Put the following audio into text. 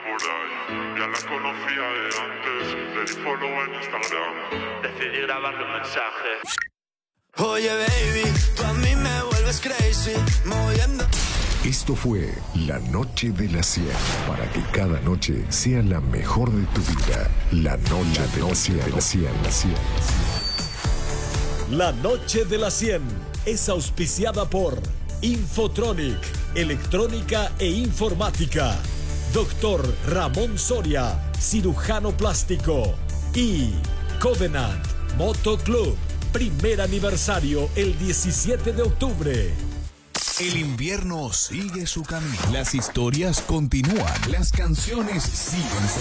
por ahí. Ya la conocía de antes, le di follow en Instagram. Decidí grabarle un mensaje. Oye baby, tú a mí me vuelves crazy, moviendo. Esto fue La Noche de la 100, para que cada noche sea la mejor de tu vida. La Noche de la 100. La Noche de la 100 es auspiciada por Infotronic, electrónica e informática. Dr. Ramón Soria, cirujano plástico. Y Covenant Moto Club, primer aniversario el 17 de octubre. El invierno sigue su camino. Las historias continúan. Las canciones siguen.